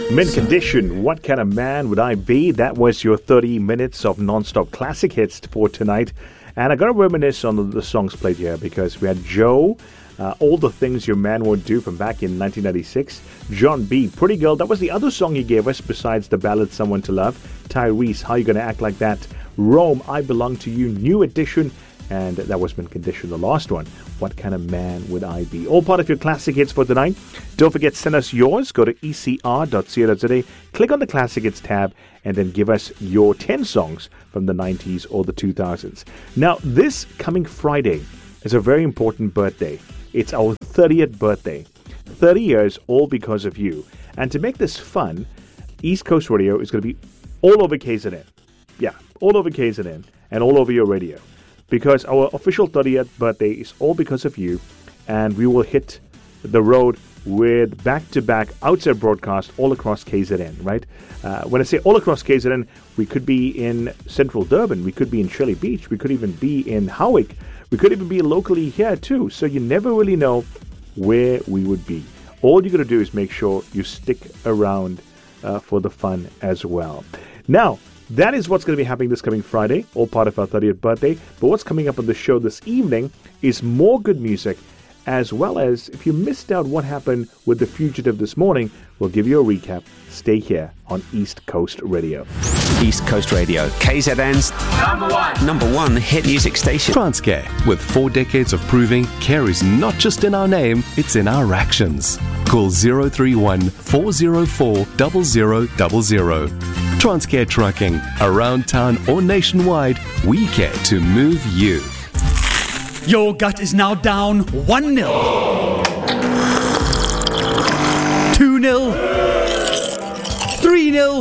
Mint Condition, What Kind of Man Would I Be? That was your 30 minutes of non-stop classic hits for tonight. And I got to reminisce on the songs played here because we had Joe, All the Things Your Man Won't Do from back in 1996. John B, Pretty Girl, that was the other song he gave us besides the ballad Someone to Love. Tyrese, How You Gonna Act Like That? Rome, I Belong to You, New Edition. And that was Mint Condition, the last one. What Kind of Man Would I Be? All part of your classic hits for tonight. Don't forget, send us yours. Go to ecr.co.za, click on the Classic Hits tab, and then give us your 10 songs from the 90s or the 2000s. Now, this coming Friday is a very important birthday. It's our 30th birthday. 30 years, all because of you. And to make this fun, East Coast Radio is going to be all over KZN. Yeah, all over KZN and all over your radio. Because our official 30th birthday is all because of you, and we will hit the road with back-to-back outside broadcasts all across KZN, right? When I say all across KZN, we could be in central Durban, we could be in Shirley Beach, we could even be in Howick, we could even be locally here too, so you never really know where we would be. All you got to do is make sure you stick around for the fun as well. Now, that is what's going to be happening this coming Friday, all part of our 30th birthday. But what's coming up on the show this evening is more good music, as well as if you missed out what happened with The Fugitive this morning, we'll give you a recap. Stay here on East Coast Radio. East Coast Radio, KZN's number one hit music station. Transcare, with 4 decades of proving care is not just in our name, it's in our actions. Call 031 404 0000. Transcare Trucking, around town or nationwide, we care to move you. Your gut is now down 1-0. 2-0. 3-0.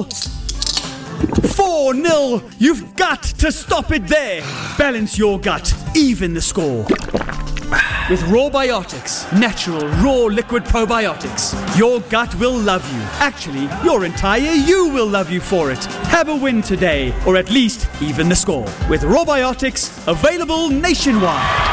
4-0. You've got to stop it there. Balance your gut. Even the score. With Rawbiotics, natural, raw liquid probiotics, your gut will love you. Actually, your entire you will love you for it. Have a win today, or at least even the score. With Rawbiotics, available nationwide.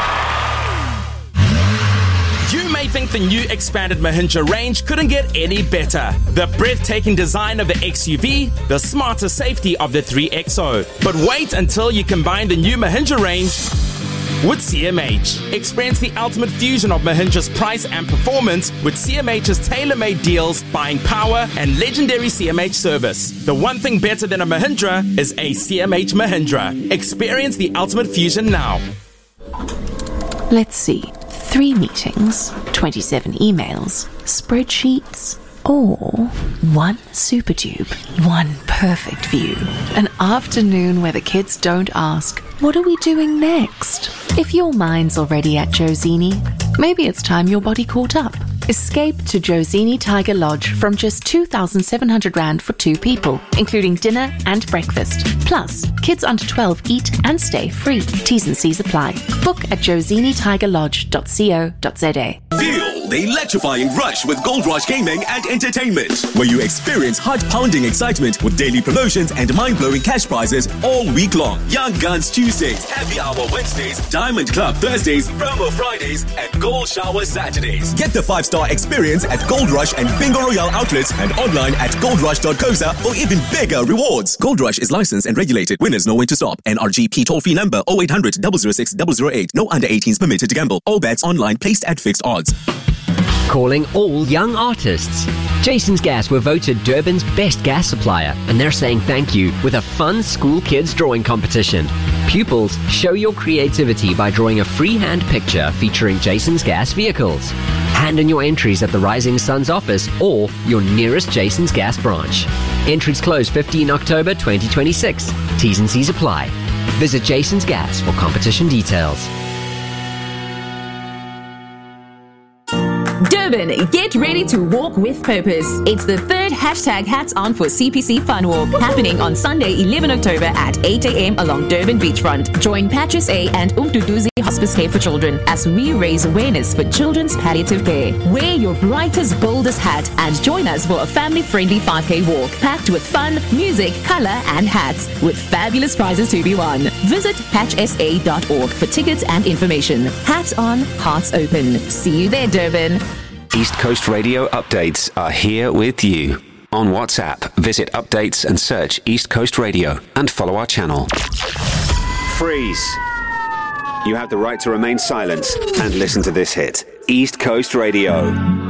You may think the new expanded Mahindra range couldn't get any better. The breathtaking design of the XUV, the smarter safety of the 3XO. But wait until you combine the new Mahindra range with CMH. Experience the ultimate fusion of Mahindra's price and performance with CMH's tailor-made deals, buying power, and legendary CMH service. The one thing better than a Mahindra is a CMH Mahindra. Experience the ultimate fusion now. Let's see. 3 meetings, 27 emails, spreadsheets, or 1 super tube, 1 perfect view. An afternoon where the kids don't ask, what are we doing next? If your mind's already at Josini, maybe it's time your body caught up. Escape to Josini Tiger Lodge from just 2,700 Rand for 2 people, including dinner and breakfast. Plus, kids under 12 eat and stay free. T's and C's apply. Book at josinitigerlodge.co.za. Feel the electrifying rush with Gold Rush Gaming and Entertainment, where you experience heart-pounding excitement with daily promotions and mind-blowing cash prizes all week long. Young Guns Tuesdays, Happy Hour Wednesdays, Diamond Club Thursdays, Promo Fridays, and Gold Shower Saturdays. Get the 5-star experience at Gold Rush and Bingo Royale outlets and online at goldrush.coza for even bigger rewards. Gold Rush is licensed and regulated. Winners know when to stop. NRGP toll-free number 0800 006 008. No under 18s permitted to gamble. All bets online placed at fixed odds. Calling all young artists. Jason's Gas were voted Durban's best gas supplier, and they're saying thank you with a fun school kids drawing competition. Pupils, show your creativity by drawing a freehand picture featuring Jason's Gas vehicles. Hand in your entries at the Rising Suns office or your nearest Jason's Gas branch. Entries close 15 October 2026. T's and C's apply. Visit Jason's Gas for competition details. Durban, get ready to walk with purpose. It's the 3rd #Hats On for CPC Fun Walk, happening on Sunday, 11 October at 8 a.m. along Durban Beachfront. Join Patrice A. and Umduduzi Hospice Care for Children as we raise awareness for children's palliative care. Wear your brightest, boldest hat and join us for a family-friendly 5K walk, packed with fun, music, color, and hats, with fabulous prizes to be won. Visit patchsa.org for tickets and information. Hats on, hearts open. See you there, Durban. East Coast Radio updates are here with you On WhatsApp, visit Updates and search East Coast Radio and follow our channel. Freeze. You have the right to remain silent and listen to this hit. East Coast Radio.